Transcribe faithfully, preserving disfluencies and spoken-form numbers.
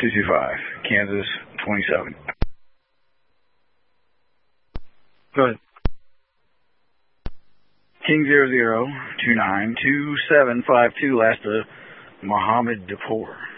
two two five, Kansas twenty-seven. Go ahead. King zero zero two nine two seven five two, last of Mohammed Dapur.